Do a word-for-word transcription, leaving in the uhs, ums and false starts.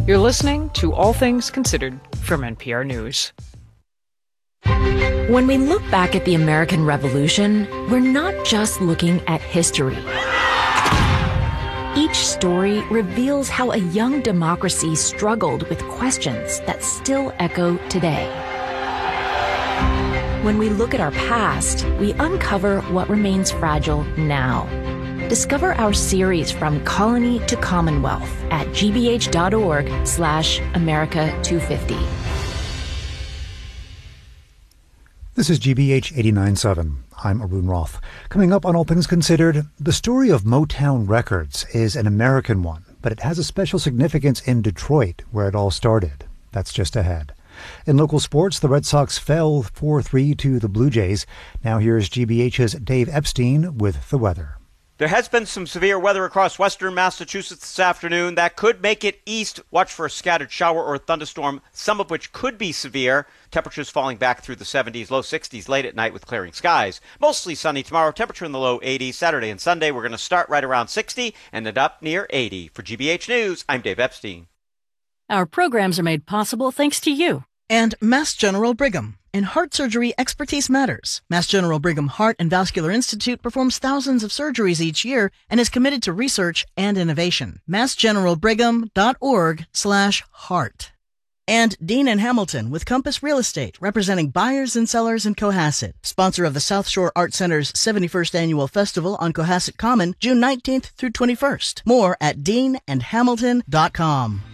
You're listening to All Things Considered from N P R News. When we look back at the American Revolution, we're not just looking at history. Each story reveals how a young democracy struggled with questions that still echo today. When we look at our past, we uncover what remains fragile now. Discover our series From Colony to Commonwealth at gbh.org slash America 250. This is G B H eighty-nine point seven. I'm Arun Roth. Coming up on All Things Considered, the story of Motown Records is an American one, but it has a special significance in Detroit, where it all started. That's just ahead. In local sports, the Red Sox fell four three to the Blue Jays. Now here's G B H's Dave Epstein with the weather. There has been some severe weather across western Massachusetts this afternoon. That could make it east. Watch for a scattered shower or thunderstorm, some of which could be severe. Temperatures falling back through the seventies, low sixties late at night with clearing skies. Mostly sunny tomorrow, temperature in the low eighties. Saturday and Sunday, we're going to start right around sixty and end up near eighty. For G B H News, I'm Dave Epstein. Our programs are made possible thanks to you. And Mass General Brigham. In heart surgery, expertise matters. Mass General Brigham Heart and Vascular Institute performs thousands of surgeries each year and is committed to research and innovation. massgeneralbrigham.org slash heart. And Dean and Hamilton with Compass Real Estate, representing buyers and sellers in Cohasset. Sponsor of the South Shore Art Center's seventy-first Annual Festival on Cohasset Common, June nineteenth through twenty-first. More at dean and hamilton dot com.